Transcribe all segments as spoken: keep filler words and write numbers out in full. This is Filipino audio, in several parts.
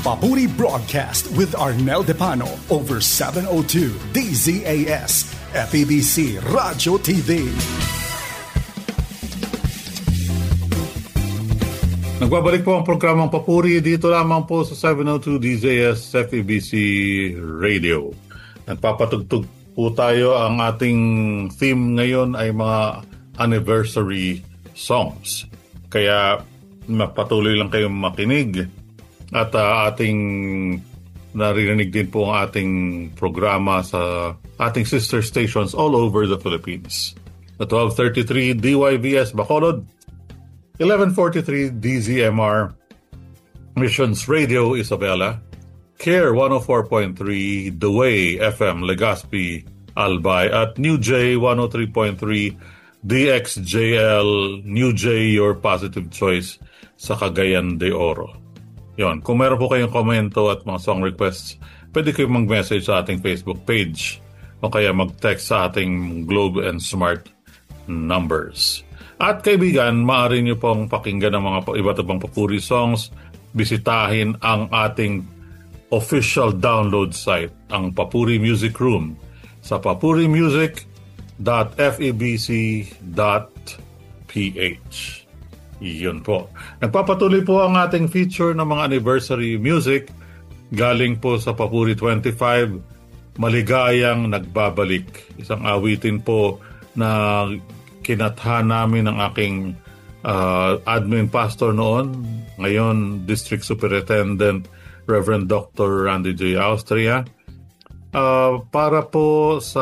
Papuri Broadcast with Arnel Depano over seven oh two D Z A S F E B C Radio T V. Nagbabalik po ang programang Papuri dito lamang po sa seven oh two D Z A S F E B C Radio. Nagpapatugtog po tayo. Ang ating theme ngayon ay mga anniversary songs. Kaya mapatuloy lang kayong makinig at uh, ating naririnig din po ang ating programa sa ating sister stations all over the Philippines. The twelve thirty-three D Y V S Bacolod, eleven forty-three D Z M R, Missions Radio Isabela, Care one oh four point three, The Way F M Legazpi, Albay, at New J one oh three point three D X J L, New J, your positive choice sa Cagayan de Oro. Yon, kung meron po kayong komento at mga song requests, pwede kayong mag-message sa ating Facebook page o kaya mag-text sa ating Globe and Smart numbers. At kaibigan, maaari nyo pong pakinggan ng mga iba't ibang papuri songs. Bisitahin ang ating official download site, ang Papuri Music Room, sa papurimusic dot f e b c dot p h. Iyon po. Nagpapatuloy po ang ating feature ng mga anniversary music galing po sa Papuri twenty-five, Maligayang Nagbabalik. Isang awitin po na kinatha namin ng aking uh, admin pastor noon, ngayon District Superintendent Reverend Doctor Randy J. Austria, uh, para po sa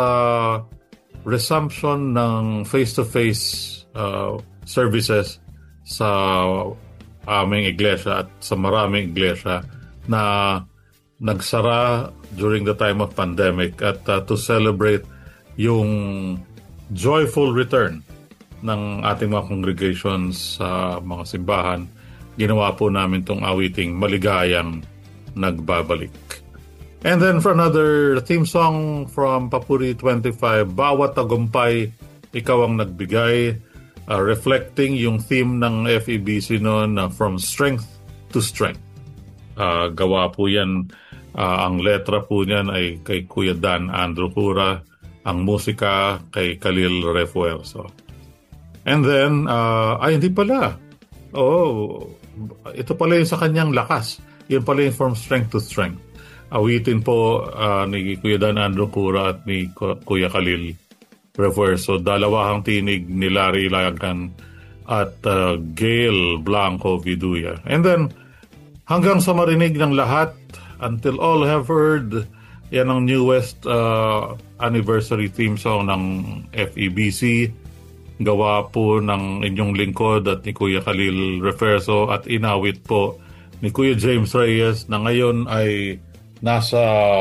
resumption ng face-to-face uh, services sa aming iglesia at sa maraming iglesia na nagsara during the time of pandemic, at uh, to celebrate yung joyful return ng ating mga congregations sa mga simbahan, ginawa po namin tong awiting Maligayang Nagbabalik. And then for another theme song from Papuri twenty-five, Bawat Tagumpay, Ikaw ang Nagbigay, uh, reflecting yung theme ng F E B C noon, uh, From Strength to Strength. Uh, gawa po yan, uh, ang letra po niyan ay kay Kuya Dan Andrew Cura, ang musika kay Khalil Refuerzo. And then, uh, ay hindi pala. Oo, ito pala yung sa kanyang lakas. Yun pala yung From Strength to Strength. Awitin po uh, ni Kuya Dan Andrew Cura at ni Kuya Khalil Refuerzo. Dalawahang tinig ni Larry Lagan at uh, Gail Blanco Viduya. And then, hanggang sa marinig ng lahat, Until All Have Heard, yan ang newest uh, anniversary theme song ng F E B C. Gawa po ng inyong lingkod at ni Kuya Khalil Refuerzo, at inawit po ni Kuya James Reyes na ngayon ay nasa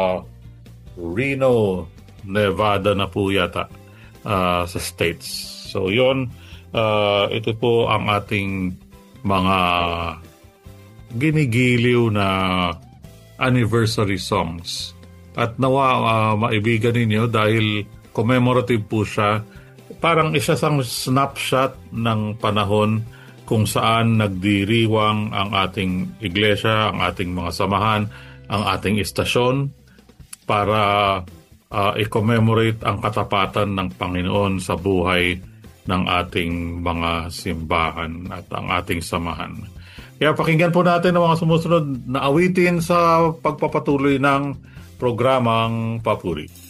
Reno, Nevada na po yata uh, sa States. So yun, uh, ito po ang ating mga ginigiliw na anniversary songs. At nawa uh, maibigan ninyo dahil commemorative po siya. Parang isa sang snapshot ng panahon kung saan nagdiriwang ang ating iglesia, ang ating mga samahan, ang ating istasyon para uh, i-commemorate ang katapatan ng Panginoon sa buhay ng ating mga simbahan at ang ating samahan. Kaya pakinggan po natin ang mga sumusunod na awitin sa pagpapatuloy ng programang Papuri.